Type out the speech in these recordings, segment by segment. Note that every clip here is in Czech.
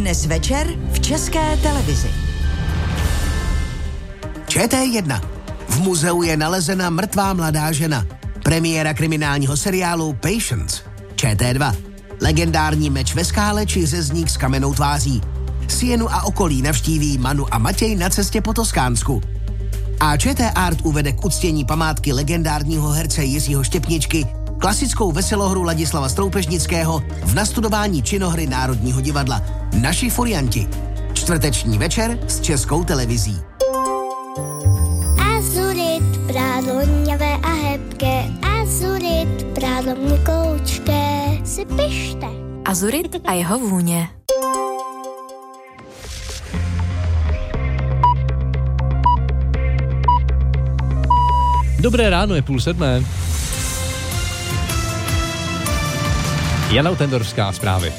Dnes večer v České televizi. ČT1. V muzeu je nalezena mrtvá mladá žena. Premiéra kriminálního seriálu Patience. ČT2. Legendární meč ve skále či řezník s kamennou tváří. Sienu a okolí navštíví Manu a Matěj na cestě po Toskánsku. A ČT Art uvede k uctění památky legendárního herce Jiřího Štěpničky klasickou veselohru Ladislava Stroupežnického v nastudování činohry Národního divadla Naši furianti. Čtvrteční večer s Českou televizí. Azurit, prádlo hněvé a hebké, azurit, prádlo měkoučké, si pište. Azurit a jeho vůně. Dobré ráno, je 6:30. Jana Tendorská, zprávy.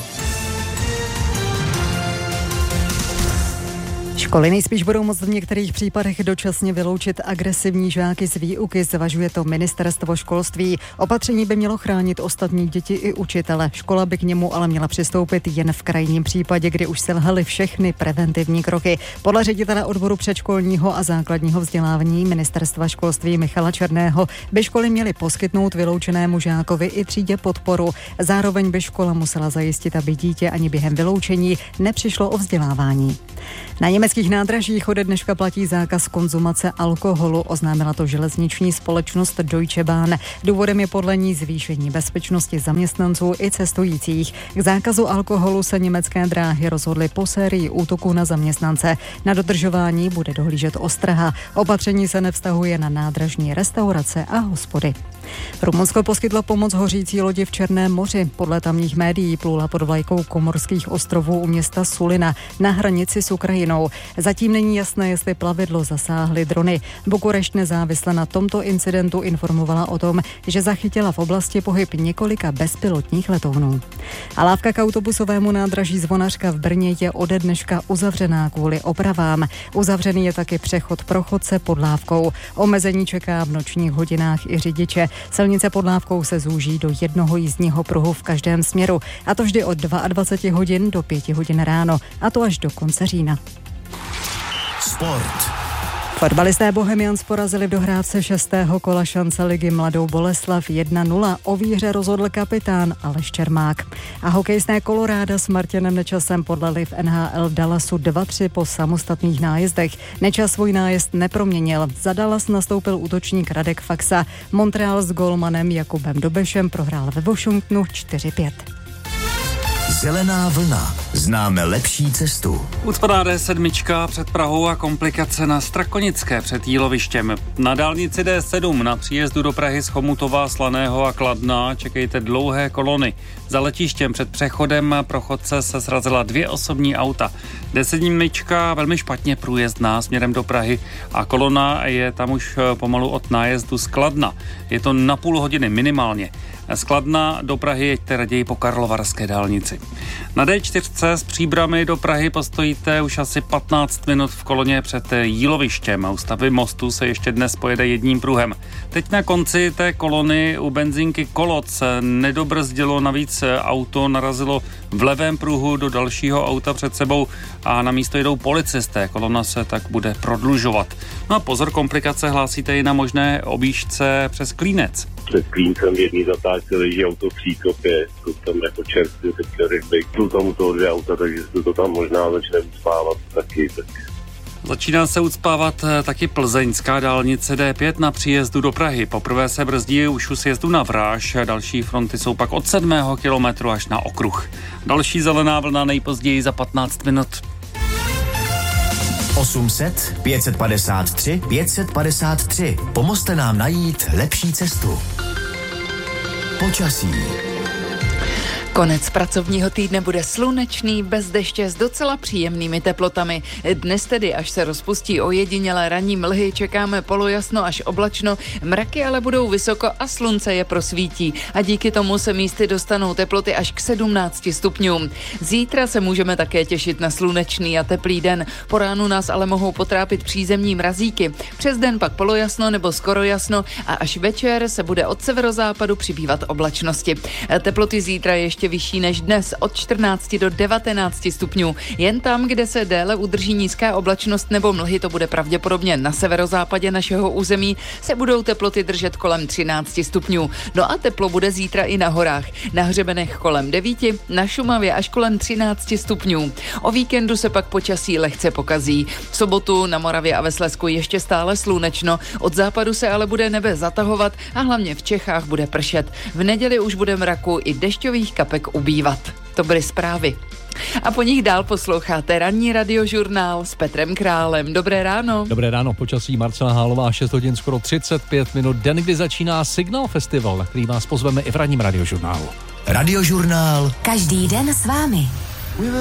Školy nejspíš budou moct v některých případech dočasně vyloučit agresivní žáky z výuky, zvažuje to ministerstvo školství. Opatření by mělo chránit ostatní děti i učitele. Škola by k němu ale měla přistoupit jen v krajním případě, kdy už selhaly všechny preventivní kroky. Podle ředitele odboru předškolního a základního vzdělávání ministerstva školství Michala Černého by školy měly poskytnout vyloučenému žákovi i třídě podporu. Zároveň by škola musela zajistit, aby dítě ani během vyloučení nepřišlo o vzdělávání. Na německých nádražích ode dneška platí zákaz konzumace alkoholu, oznámila to železniční společnost Deutsche Bahn. Důvodem je podle ní zvýšení bezpečnosti zaměstnanců i cestujících. K zákazu alkoholu se německé dráhy rozhodly po sérii útoků na zaměstnance. Na dodržování bude dohlížet ostraha. Opatření se nevztahuje na nádražní restaurace a hospody. Rumunsko poskytlo pomoc hořící lodi v Černém moři. Podle tamních médií plula pod vlajkou Komorských ostrovů u města Sulina na hranici s Ukrajinou. Zatím není jasné, jestli plavidlo zasáhly drony. Bukurešť nezávisle na tomto incidentu informovala o tom, že zachytila v oblasti pohyb několika bezpilotních letounů. A lávka k autobusovému nádraží Zvonařka v Brně je ode dneška uzavřená kvůli opravám. Uzavřený je taky přechod pro chodce pod lávkou. Omezení čeká v nočních hodinách i řidiče. Silnice pod lávkou se zúží do jednoho jízdního pruhu v každém směru, a to vždy od 22 hodin do 5 hodin ráno, a to až do konce října. Sport. Fotbalisté Bohemians porazili v dohrávce 6. kola šance ligy Mladou Boleslav 1-0. O výhře rozhodl kapitán Aleš Čermák. A hokejisté Koloráda s Martinem Nečasem podlali v NHL v Dallasu 2-3 po samostatných nájezdech. Nečas svůj nájezd neproměnil. Za Dallas nastoupil útočník Radek Faxa. Montreal s golmanem Jakubem Dobešem prohrál ve Washingtonu 4-5. Zelená vlna. Známe lepší cestu. Ucpaná D7 před Prahou a komplikace na Strakonické před Jílovištěm. Na dálnici D7 na příjezdu do Prahy z Chomutova, Slaného a Kladna čekejte dlouhé kolony. Za letištěm před přechodem pro chodce se srazila 2 osobní auta. D7 velmi špatně průjezdná směrem do Prahy a kolona je tam už pomalu od nájezdu z Kladna. Je to na půl hodiny minimálně. Z Kladna do Prahy jeďte raději po karlovarské dálnici. Na D4 z Příbrami do Prahy postojíte už asi 15 minut v koloně před Jílovištěm a u stavby mostu se ještě dnes pojede jedním pruhem. Teď na konci té kolony u benzinky Koloc nedobrzdilo, navíc auto narazilo v levém pruhu do dalšího auta před sebou a na místo jedou policisté. Kolona se tak bude prodlužovat. No a pozor, komplikace hlásíte i na možné objížďce přes Klínec. Před Klíncem v jedný zatázce leží auto v příkopě, jsou tam jako čerstvě teďka ryby, jsou tam u toho 2 auta, takže se to tam možná začne uspávat taky. Začíná se ucpávat taky plzeňská dálnice D5 na příjezdu do Prahy. Poprvé se brzdí už u sjezdu na Vráž, další fronty jsou pak od 7. kilometru až na okruh. Další zelená vlna nejpozději za 15 minut. 800 553 553. Pomozte nám najít lepší cestu. Počasí. Konec pracovního týdne bude slunečný, bez deště s docela příjemnými teplotami. Dnes tedy, až se rozpustí ojedinělé ranní mlhy, čekáme polojasno až oblačno, mraky ale budou vysoko a slunce je prosvítí a díky tomu se místy dostanou teploty až k 17 stupňům. Zítra se můžeme také těšit na slunečný a teplý den. Po ránu nás ale mohou potrápit přízemní mrazíky. Přes den pak polojasno nebo skoro jasno a až večer se bude od severozápadu přibývat oblačnosti. Teploty zítra ještě ještě vyšší než dnes, od 14 do 19 stupňů. Jen tam, kde se déle udrží nízká oblačnost nebo mlhy, to bude pravděpodobně na severozápadě našeho území, se budou teploty držet kolem 13 stupňů. No a teplo bude zítra i na horách. Na hřebenech kolem 9, na Šumavě až kolem 13 stupňů. O víkendu se pak počasí lehce pokazí. V sobotu na Moravě a ve Slezsku ještě stále slunečno, od západu se ale bude nebe zatahovat a hlavně v Čechách bude pršet. V neděli už bude mraku i dešťových kapek ubývat. To byly zprávy. A po nich dál posloucháte ranní radiožurnál s Petrem Králem. Dobré ráno. Dobré ráno, počasí Marcela Hálová, 6 hodin skoro 35 minut, den, kdy začíná Signál Festival, na který vás pozveme i v ranním radiožurnálu. Radiožurnál. Každý den s vámi.